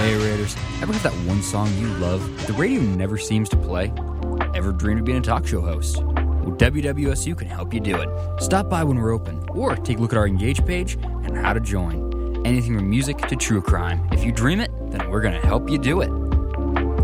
Hey Raiders, ever have that one song you love but the radio never seems to play? Ever dreamed of being a talk show host? Well, WWSU can help you do it. Stop by when we're open, or take a look at our Engage page and how to join. Anything from music to true crime. If you dream it, then we're going to help you do it.